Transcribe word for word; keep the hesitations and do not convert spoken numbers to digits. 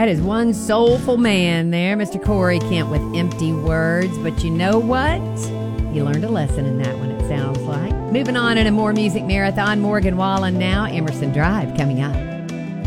That is one soulful man there, Mister Corey Kent with Empty Words. But you know what? You learned a lesson in that one, it sounds like. Moving on in a more music marathon, Morgan Wallen now, Emerson Drive coming up.